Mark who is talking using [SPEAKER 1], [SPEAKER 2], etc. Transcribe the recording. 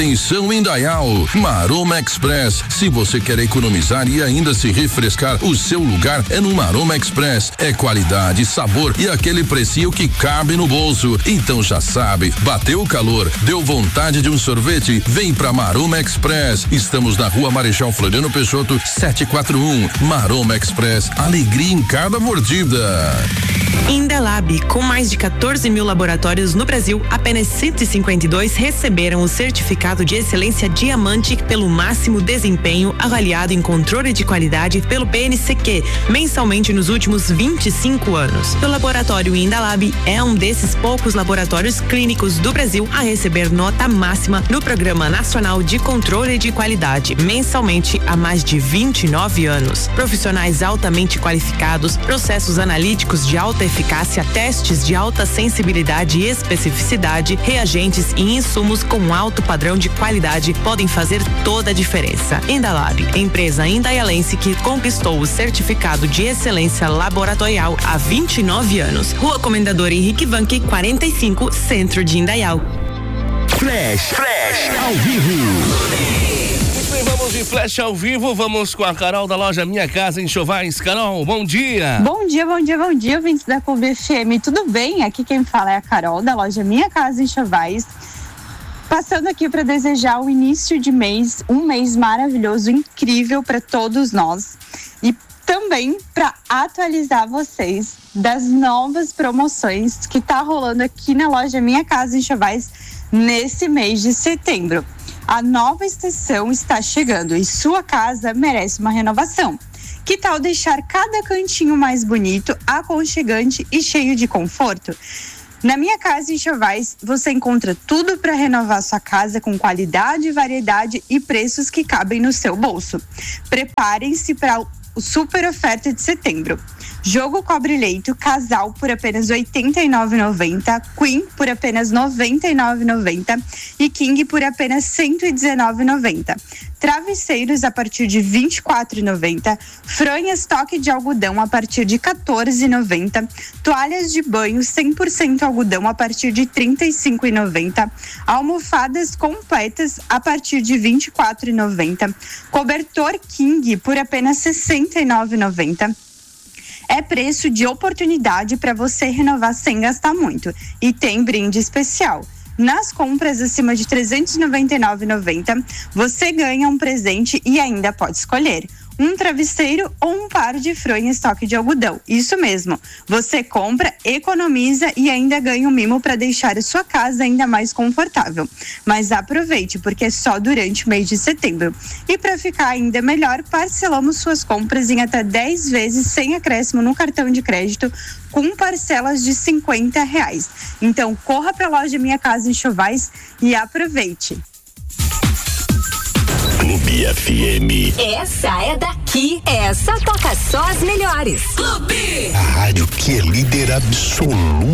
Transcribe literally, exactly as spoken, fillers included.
[SPEAKER 1] Atenção Indaial, Maroma Express. Se você quer economizar e ainda se refrescar, o seu lugar é no Maroma Express. É qualidade, sabor e aquele precinho que cabe no bolso. Então já sabe, bateu o calor, deu vontade de um sorvete? Vem pra Maroma Express. Estamos na Rua Marechal Floriano Peixoto, setecentos e quarenta e um. Maroma Express, alegria em cada mordida.
[SPEAKER 2] Indalab, com mais de quatorze mil laboratórios no Brasil, apenas cento e cinquenta e dois receberam o certificado de excelência Diamante pelo máximo desempenho avaliado em controle de qualidade pelo P N C Q, mensalmente nos últimos vinte e cinco anos. O laboratório Indalab é um desses poucos laboratórios clínicos do Brasil a receber nota máxima no Programa Nacional de Controle de Qualidade, mensalmente há mais de vinte e nove anos. Profissionais altamente qualificados, processos analíticos de alta eficácia, testes de alta sensibilidade e especificidade, reagentes e insumos com alto padrão de qualidade podem fazer toda a diferença. Indalab, empresa indaialense que conquistou o certificado de excelência laboratorial há vinte e nove anos. Rua Comendador Henrique Vanque, quarenta e cinco, Centro de Indaial.
[SPEAKER 3] Flash, Flash, ao vivo.
[SPEAKER 4] Vamos de Flash ao vivo, vamos com a Carol da loja Minha Casa Enxovais. Carol, bom dia.
[SPEAKER 5] Bom dia, bom dia, bom dia, ouvintes da Clube F M, tudo bem? Aqui quem fala é a Carol da loja Minha Casa Enxovais. Passando aqui para desejar o início de mês, um mês maravilhoso, incrível para todos nós. E também para atualizar vocês das novas promoções que tá rolando aqui na loja Minha Casa Enxovais nesse mês de setembro. A nova estação está chegando e sua casa merece uma renovação. Que tal deixar cada cantinho mais bonito, aconchegante e cheio de conforto? Na Minha Casa Enxovais, você encontra tudo para renovar sua casa com qualidade, variedade e preços que cabem no seu bolso. Preparem-se para o super oferta de setembro. Jogo cobre-leito casal por apenas oitenta e nove reais e noventa centavos, Queen por apenas noventa e nove reais e noventa centavos e King por apenas cento e dezenove reais e noventa centavos. Travesseiros a partir de vinte e quatro reais e noventa centavos, fronhas toque de algodão a partir de quatorze reais e noventa centavos, toalhas de banho cem por cento algodão a partir de trinta e cinco reais e noventa centavos, almofadas completas a partir de vinte e quatro reais e noventa centavos, cobertor King por apenas sessenta e nove reais e noventa centavos. É preço de oportunidade para você renovar sem gastar muito. E tem brinde especial. Nas compras acima de trezentos e noventa e nove reais e noventa centavos, você ganha um presente e ainda pode escolher um travesseiro ou um par de fronhas toque de algodão. Isso mesmo, você compra, economiza e ainda ganha um mimo para deixar a sua casa ainda mais confortável. Mas aproveite, porque é só durante o mês de setembro. E para ficar ainda melhor, parcelamos suas compras em até dez vezes sem acréscimo no cartão de crédito, com parcelas de cinquenta reais. Então corra para a loja Minha Casa Enxovais e aproveite.
[SPEAKER 3] Clube F M.
[SPEAKER 6] Essa é daqui. Essa toca só as melhores.
[SPEAKER 3] A rádio que é líder absoluto.